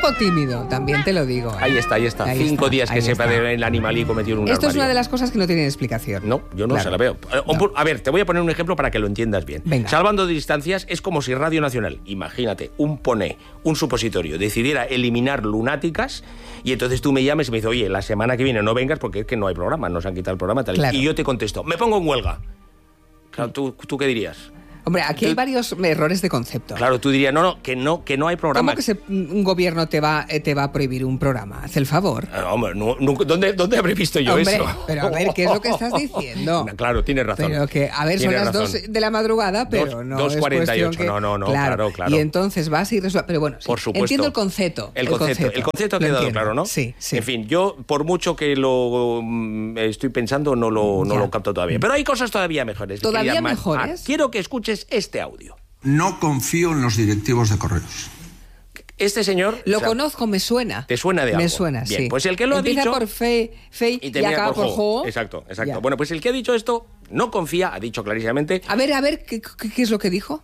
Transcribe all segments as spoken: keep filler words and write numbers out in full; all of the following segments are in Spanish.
poco tímido, también te lo digo. ¿eh? Ahí está, ahí está. Ahí Cinco está, días que sepa del animalito metido en un Esto armario. Es una de las cosas que no tienen explicación. No, yo no claro. se la veo. No. A ver, te voy a poner un ejemplo para que lo entiendas bien. Venga. Salvando de distancias, es como si Radio Nacional, imagínate, un poné, un supositorio, decidiera eliminar lunáticas y entonces tú me llames y me dices, oye, la semana que viene no vengas porque es que no hay programa, nos han quitado el programa. Tal. Claro. Y yo te contesto, me pongo en huelga. Claro, ¿tú, ¿tú qué dirías? Hombre, aquí hay varios errores de concepto. Claro, tú dirías, no, no, que no, que no hay programa. ¿Cómo que se, un gobierno te va, te va a prohibir un programa? Haz el favor. No, hombre, no, no, ¿dónde, ¿dónde habré visto yo hombre, eso? Pero a ver, ¿qué es lo que estás diciendo? Claro, tienes razón. Pero que, a ver, tienes son las razón. dos de la madrugada, pero dos, no dos es cuarenta y ocho, cuestión que... no, no, no, claro, claro. claro. Y entonces vas y resuelves... Pero bueno, sí, por supuesto. Entiendo el concepto. El, el concepto, concepto, el concepto ha quedado entiendo. claro, ¿no? Sí, sí. En fin, yo, por mucho que lo mm, estoy pensando, no lo, no lo capto todavía. Pero hay cosas todavía mejores. ¿Todavía mejores? Ah, quiero que escuches este audio. No confío en los directivos de Correos. Este señor... Lo o sea, conozco, me suena. ¿Te suena de algo? Me suena, Bien, sí. Pues el que lo Empieza ha dicho... por fe, fe y, y acaba por jo. Exacto, exacto. Ya. Bueno, pues el que ha dicho esto no confía, ha dicho clarísimamente... A ver, a ver, ¿qué, qué es lo que dijo?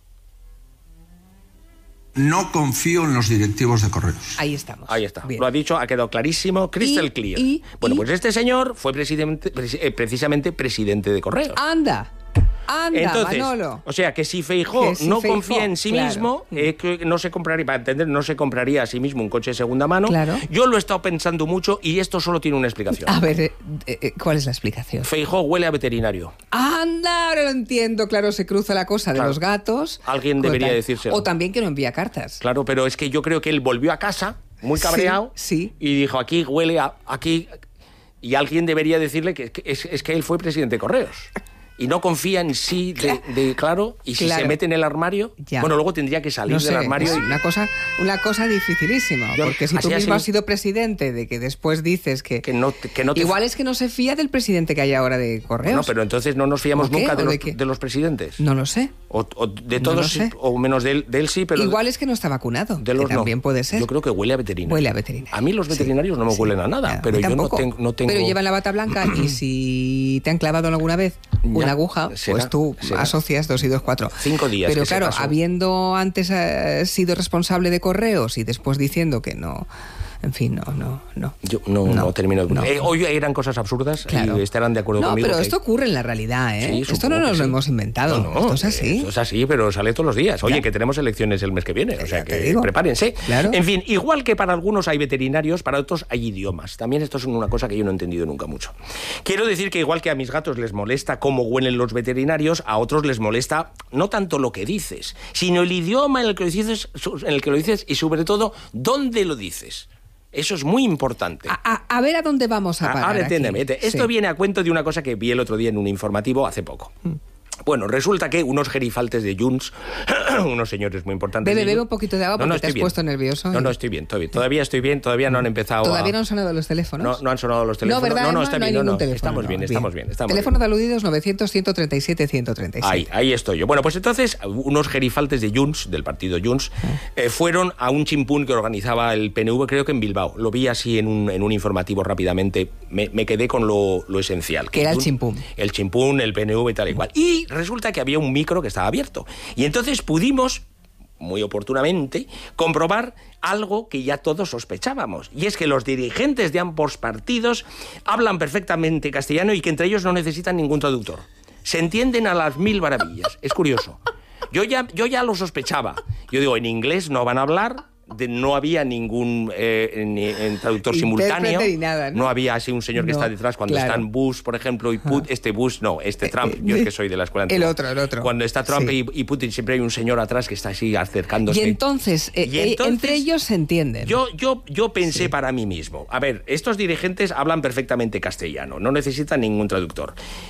No confío en los directivos de Correos. Ahí estamos. Ahí está. Bien. Lo ha dicho, ha quedado clarísimo, crystal y, clear. Y, bueno, y... pues este señor fue presidente, precisamente presidente de Correos. ¡Anda! Anda, Entonces, Manolo. O sea, que si Feijóo que si no Feijóo, confía en sí claro. mismo, eh, que no se compraría, para entender, no se compraría a sí mismo un coche de segunda mano. Claro. Yo lo he estado pensando mucho y esto solo tiene una explicación. A ver, eh, eh, ¿cuál es la explicación? Feijóo huele a veterinario. Anda, ahora lo entiendo. Claro, se cruza la cosa de Claro. los gatos. Alguien debería decírselo. O también que no envía cartas. Claro, pero es que yo creo que él volvió a casa muy cabreado sí, sí. y dijo, aquí huele a... aquí y alguien debería decirle que, que es, es que él fue presidente de Correos. Y no confía en sí, de, de claro, y si claro. se mete en el armario, ya. bueno, luego tendría que salir no sé, del armario. Es y... una cosa, una cosa dificilísima, Yo, porque si tú así, mismo así, has sido presidente, de que después dices que... que no, que no te... Igual es que no se fía del presidente que hay ahora de Correos. No, pero entonces no nos fiamos nunca de, de, los, qué? de los presidentes. No lo sé. O, o de no todos, sé. o menos de él, de él sí, pero... Igual es que no está vacunado, de los que también no. puede ser. Yo creo que huele a veterinario. Huele a veterinario. A mí los veterinarios sí, no me sí. huelen a nada, Claro, pero yo no, ten, no tengo... Pero llevan la bata blanca y si te han clavado alguna vez una ya, aguja, será, pues tú será. asocias dos y dos, cuatro. Cinco días. Pero que claro, se pasó. habiendo antes eh, sido responsable de Correos y después diciendo que no... En fin, no, no, no. Yo no, no, no termino de... No. Eh, hoy eran cosas absurdas claro. y estarán de acuerdo no, conmigo. No, pero que... esto ocurre en la realidad, ¿eh? Sí, esto no nos sí. lo hemos inventado. No, no, esto es así. Esto es así, pero sale todos los días. Oye, ya. que tenemos elecciones el mes que viene, o sea que digo. prepárense. Claro. En fin, igual que para algunos hay veterinarios, para otros hay idiomas. También esto es una cosa que yo no he entendido nunca mucho. Quiero decir que igual que a mis gatos les molesta cómo huelen los veterinarios, a otros les molesta no tanto lo que dices, sino el idioma en el que lo dices, en el que lo dices y sobre todo dónde lo dices. Eso es muy importante. A, a, a ver a dónde vamos a parar. Ahora entiéndeme. Aquí. Esto sí. viene a cuento de una cosa que vi el otro día en un informativo hace poco. Mm. Bueno, resulta que unos gerifaltes de Junts, unos señores muy importantes... Bebe, de bebe un poquito de agua porque no, no, te has bien. puesto nervioso. No, no, estoy bien, estoy bien. Todavía estoy bien, todavía no han empezado ¿Todavía a... no han sonado los teléfonos? No, no han sonado los teléfonos. No, ¿verdad? No, no, no, está no hay bien, ningún no, teléfono. Estamos no, bien, bien, estamos bien. Estamos Teléfono bien. de aludidos novecientos, ciento treinta y siete, ciento treinta y siete. Ahí, ahí estoy yo. Bueno, pues entonces unos gerifaltes de Junts, del partido Junts, eh, fueron a un chimpún que organizaba el P N V, creo que en Bilbao. Lo vi así en un, en un informativo rápidamente. Me, me quedé con lo, lo esencial. ¿Qué era el chimpún? El chimpún, el P N V y tal y cual. Y resulta que había un micro que estaba abierto. Y entonces pudimos, muy oportunamente, comprobar algo que ya todos sospechábamos. Y es que los dirigentes de ambos partidos hablan perfectamente castellano y que entre ellos no necesitan ningún traductor. Se entienden a las mil maravillas. Es curioso. Yo ya, yo ya lo sospechaba. Yo digo, en inglés no van a hablar... De, no había ningún eh, ni, en traductor simultáneo, nada, ¿no? no había así un señor que no, está detrás cuando claro. están Bush, por ejemplo, y Putin, este Bush, no, este Trump, yo es que soy de la escuela antigua. El otro, el otro. Cuando está Trump sí. y, y Putin siempre hay un señor atrás que está así acercándose. Y entonces, eh, y entonces entre ellos se entienden. Yo, yo, yo pensé sí. para mí mismo, a ver, estos dirigentes hablan perfectamente castellano, no necesitan ningún traductor,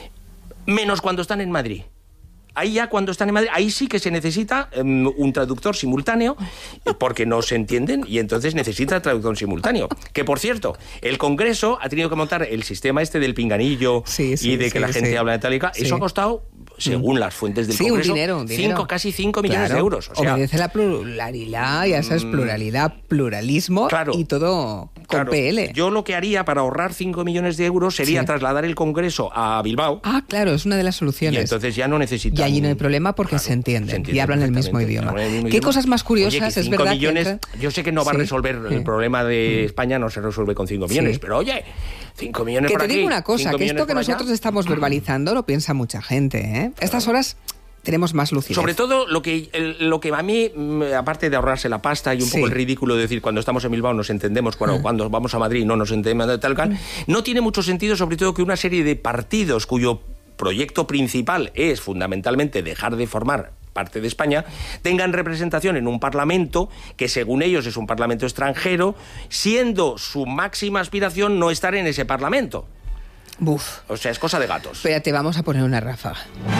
menos cuando están en Madrid. Ahí ya cuando están en Madrid, ahí sí que se necesita um, un traductor simultáneo porque no se entienden y entonces necesita traductor simultáneo. Que por cierto, el Congreso ha tenido que montar el sistema este del pinganillo sí, sí, y de que sí, la gente sí. habla de tal y cual. Sí. Eso ha costado, según las fuentes del sí, Congreso, un dinero, un dinero. Cinco, casi cinco millones claro. de euros. O sea, obedece la pluralidad, ya sabes, pluralidad, pluralismo claro, y todo... claro, P L. Yo lo que haría para ahorrar cinco millones de euros sería Sí. trasladar el Congreso a Bilbao. Ah, claro, es una de las soluciones. Y entonces ya no necesitan... Y allí no hay problema porque Claro, se entienden se entienden y hablan el mismo perfectamente, idioma. hablan el mismo ¿Qué idioma? cosas más curiosas? Oye, que Es cinco verdad millones, que entra- yo sé que no va Sí, a resolver sí. el problema de España, no se resuelve con cinco millones, Sí. pero oye, cinco millones Que por te aquí, digo una cosa, cinco que millones esto que por allá. nosotros estamos verbalizando lo piensa mucha gente, ¿eh? A estas horas tenemos más lucidez. Sobre todo lo que el- lo que a mí, mm, aparte de ahorrarse la pasta y un Sí. poco el ridículo de decir cuando estamos en Bilbao nos entendemos, cuando, cuando vamos a Madrid no nos entendemos, tal cual, no tiene mucho sentido, sobre todo que una serie de partidos cuyo proyecto principal es fundamentalmente dejar de formar parte de España, tengan representación en un parlamento que según ellos es un parlamento extranjero, siendo su máxima aspiración no estar en ese parlamento. Buf. O sea, es cosa de gatos. Espérate, vamos a poner una ráfaga.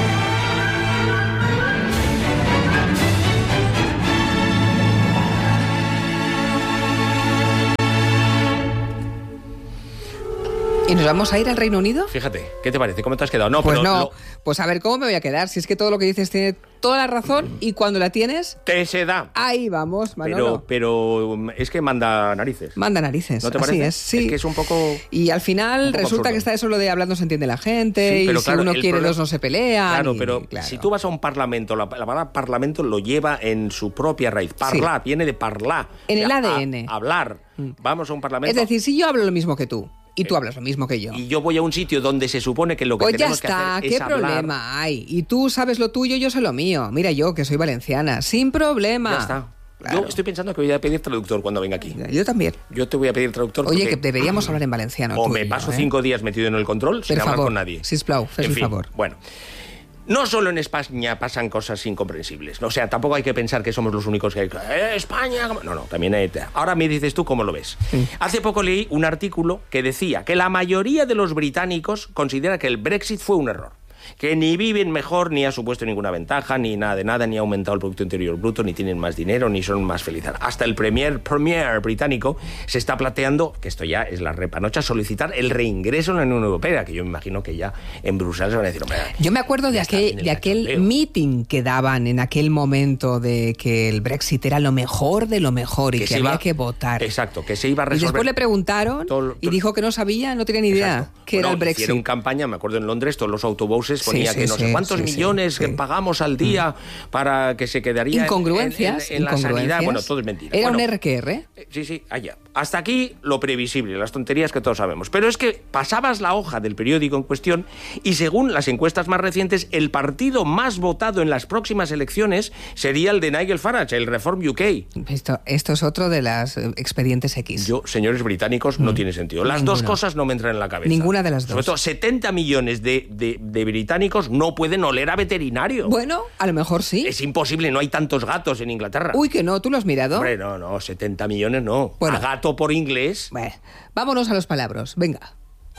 ¿Y nos vamos a ir al Reino Unido? Fíjate, ¿qué te parece? ¿Cómo te has quedado? No, Pues pero no, lo- pues a ver, ¿cómo me voy a quedar? Si es que todo lo que dices tiene toda la razón y cuando la tienes, te se da. ahí vamos, Manolo. Pero, pero es que manda narices. Manda narices, ¿No te así parece? es, sí. Es que es un poco... Y al final un poco resulta absurdo. que está eso lo de hablando se entiende la gente, Sí, y pero si claro, uno el quiere problema- dos no se pelean. Claro, y- pero claro. si tú vas a un parlamento, la, la palabra parlamento lo lleva en su propia raíz. Parlar, viene de parlar. En O el sea, A D N. a- hablar. Vamos a un parlamento. Es decir, si yo hablo lo mismo que tú y tú hablas lo mismo que yo, Y yo voy a un sitio donde se supone que lo que pues ya tenemos que está, hacer ¿qué es hablar. problema hay? Y tú sabes lo tuyo, yo sé lo mío. Mira yo, que soy valenciana, sin problema. Ya está. Claro. Yo estoy pensando que voy a pedir traductor cuando venga aquí. Yo también. Yo te voy a pedir traductor Oye, porque... que deberíamos hablar en valenciano. O tú me y yo, paso ¿eh? cinco días metido en el control sin Per hablar favor, con nadie. sisplau, fes En el fin, favor. Bueno, no solo en España pasan cosas incomprensibles. O sea, tampoco hay que pensar que somos los únicos que... "Eh, España... No, no, también hay... Ahora me dices tú cómo lo ves. Sí. Hace poco leí un artículo que decía que la mayoría de los británicos considera que el Brexit fue un error. Que ni viven mejor, ni ha supuesto ninguna ventaja, ni nada de nada, ni ha aumentado el Producto Interior Bruto, ni tienen más dinero, ni son más felices. Hasta el premier, premier británico se está planteando, que esto ya es la repanocha, solicitar el reingreso en la Unión Europea, que yo me imagino que ya en Bruselas van a decir, hombre... Yo me acuerdo de ya está aquel, bien el de aquel cachondeo. meeting que daban en aquel momento de que el Brexit era lo mejor de lo mejor y que, se había iba- que votar. Exacto, que se iba a Y resolver... después le preguntaron todo lo- y dijo que no sabía, no tenía ni idea Exacto. que era Bueno, el Brexit. Hicieron campaña, me acuerdo en Londres, todos los autobuses Sí, ponía sí, que no sé sí, cuántos sí, sí, millones sí. que pagamos al día para que se quedaría en- Incongruencias, en, en, en la sanidad. incongruencias. Bueno, todo es mentira. Era Bueno, un R Q R. eh, Sí, sí, allá. Hasta aquí lo previsible, las tonterías que todos sabemos. Pero es que pasabas la hoja del periódico en cuestión y según las encuestas más recientes, el partido más votado en las próximas elecciones sería el de Nigel Farage, el Reform U K. Esto, esto es otro de las eh, expedientes X. Yo, señores británicos, no tiene sentido. Las dos Ninguno. cosas no me entran en la cabeza. Ninguna de las dos. Sobre todo, setenta millones de, de- de británicos no pueden oler a veterinario. Bueno, a lo mejor sí. Es imposible, no hay tantos gatos en Inglaterra. Uy, que no, ¿tú lo has mirado? Hombre, no, no, setenta millones no. Bueno. A gato por inglés. Bueno, vámonos a los palabras. Venga.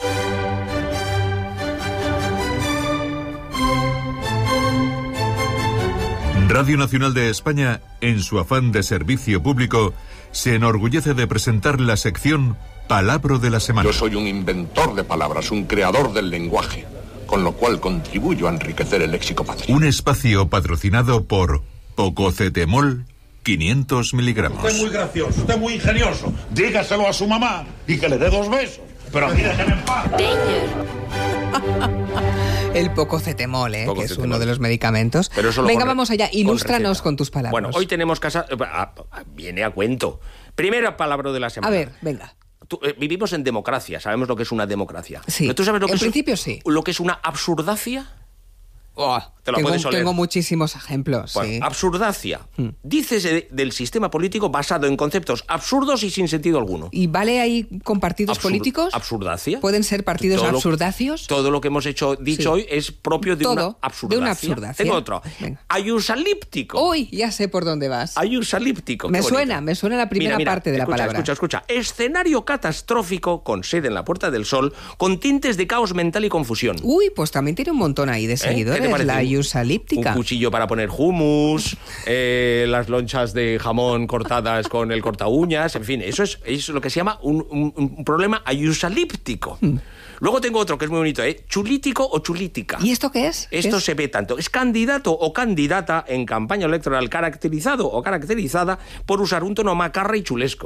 Radio Nacional de España, en su afán de servicio público, se enorgullece de presentar la sección Palabra de la Semana. Yo soy un inventor de palabras, un creador del lenguaje, con lo cual contribuyo a enriquecer el léxico patrio. Un espacio patrocinado por Pococetemol quinientos miligramos. Usted es muy gracioso, usted es muy ingenioso. Dígaselo a su mamá y que le dé dos besos. Pero a mí déjeme en paz. El Pococetemol, ¿eh? que es Pococetemol. uno de los medicamentos. Pero solo Venga, con re- vamos allá. con Ilústranos receta. con, tus palabras. Bueno, hoy tenemos casa... eh, ah, ah, Viene a cuento. Primera palabra de la semana. A ver, venga. Tú, eh, vivimos en democracia, sabemos lo que es una democracia. Sí. Pero ¿tú sabes lo que En es, principio sí. lo que es una absurdacia? Oh, Te lo tengo, puedes oler. tengo muchísimos ejemplos. Bueno, sí. absurdacia. Mm. Dícese del sistema político basado en conceptos absurdos y sin sentido alguno. ¿Y vale ahí con partidos Absur- políticos? Absurdacia. ¿Pueden ser partidos Todo lo- absurdacios? Todo lo que hemos hecho, dicho Sí. hoy es propio de Todo, una de absurdacia. una absurdacia. Tengo otro. Venga. Ayusalíptico. Uy, ya sé por dónde vas. Ayusalíptico. Me qué bonito. suena, me suena la primera Mira, mira, parte de la escucha, palabra. Escucha, escucha. Escenario catastrófico con sede en la Puerta del Sol, con tintes de caos mental y confusión. Uy, pues también tiene un montón ahí de ¿Eh? ¿Qué te seguidores, parece? la Un- ayusalíptica. Un cuchillo para poner hummus, eh, las lonchas de jamón cortadas con el corta uñas, en fin, eso es, es lo que se llama un, un- un problema ayusalíptico. Hmm. Luego tengo otro que es muy bonito, ¿eh? Chulítico o chulítica. ¿Y esto qué es? Esto ¿Es? se ve tanto. Es candidato o candidata en campaña electoral caracterizado o caracterizada por usar un tono macarra y chulesco.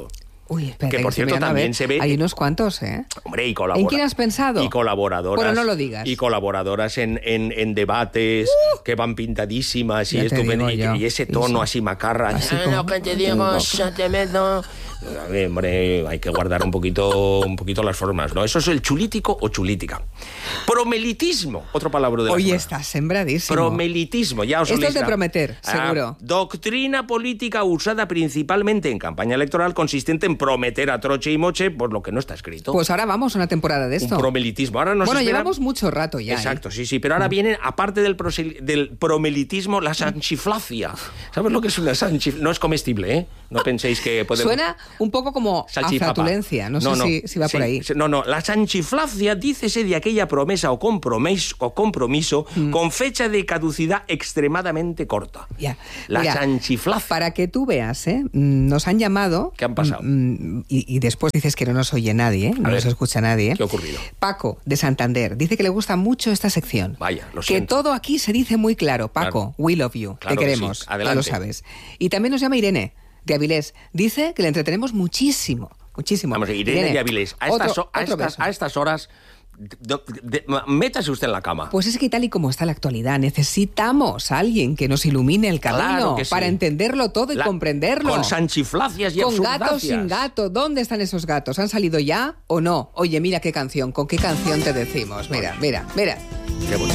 Uy, espérate, que por que se cierto vayan a también ver. se ve... Hay unos cuantos, ¿eh? Hombre, y colabora- ¿En quién has pensado? Y colaboradoras. Bueno, no lo digas. Y colaboradoras en, en, en debates Uh, que van pintadísimas y, ya te estupendo, digo y, yo. y ese tono Eso. así macarra. Así "Ah, como- lo que te digo, yo te meto". A ver, hombre, hay que guardar un poquito, un poquito las formas, ¿no? Eso es el chulítico o chulítica. Promelitismo, otro palabra de la Hoy semana. estás sembradísimo. Promelitismo, ya os Esto oléis es de la- prometer, Ah, seguro. doctrina política usada principalmente en campaña electoral consistente en prometer a troche y moche por lo que no está escrito. Pues ahora vamos a una temporada de esto. Un promelitismo. Ahora nos bueno, espera- llevamos mucho rato ya. Exacto, ¿eh? sí, sí. Pero ahora viene, aparte del, prosel- del promelitismo, la sanchiflacia. ¿Sabes lo que es una sanchiflacia? No es comestible, ¿eh? No penséis que podemos... Suena un poco como a Salchipapa. flatulencia. No, sé si, si va Sí, por ahí. sí, No, no. La sanchiflacia, dícese de aquella promesa o compromiso, o compromiso con fecha de caducidad extremadamente corta. Mm. Ya. La Mira, sanchiflacia. Para que tú veas, ¿eh? Mm, Nos han llamado. ¿Qué han pasado? mm, Y, y después dices que no nos oye nadie, ¿eh? No A nos ver, escucha nadie. ¿eh? ¿qué ha ocurrido? Paco, de Santander, dice que le gusta mucho esta sección. Vaya, lo Que siento. todo aquí se dice muy claro. Paco, Claro. we love you. Claro te que queremos. sí. Ya Adelante. lo sabes. Y también nos llama Irene, de Avilés. Dice que le entretenemos muchísimo. Muchísimo. Vamos, Irene de Avilés. A otro- estas, ho- a otro estas- beso. a estas horas, de- de- métase usted en la cama. Pues es que tal y como está la actualidad, necesitamos a alguien que nos ilumine el camino Claro que sí. para entenderlo todo y La- comprenderlo. Con sanchiflacias y Con absurdacias. gatos sin gato, ¿dónde están esos gatos? ¿Han salido ya o no? Oye, mira qué canción, ¿con qué canción te decimos? Mira, mira, mira. Qué bonito.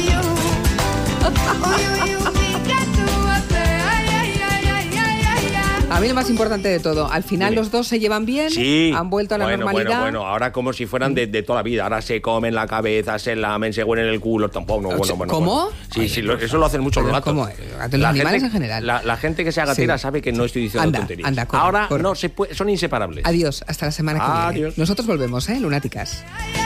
A mí lo más importante de todo, al final Dime. los dos se llevan bien, Sí. han vuelto a la bueno, normalidad. Bueno, bueno, ahora como si fueran de, de toda la vida. Ahora se comen la cabeza, se lamen, se huelen el culo. Tampoco, no, bueno, bueno. ¿Cómo? bueno. Sí, sí, lo- eso lo hacen mucho los Pero gatos. ¿cómo? Los La animales gente- en general. La, la gente que sea gatera Sí. sabe que no estoy diciendo Anda, tonterías. anda, corre, ahora corre. no, se puede, son inseparables. Adiós, hasta la semana que viene. Adiós. Nosotros volvemos, ¿eh? Lunáticas. Ay,